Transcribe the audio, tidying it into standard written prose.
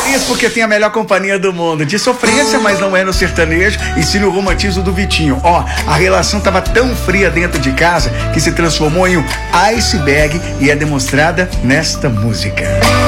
Isso porque tem a melhor companhia do mundo. De sofrência, mas não é no sertanejo, e sim no romantismo do Vitinho. Ó, a relação tava tão fria dentro de casa que se transformou em um iceberg e é demonstrada nesta música.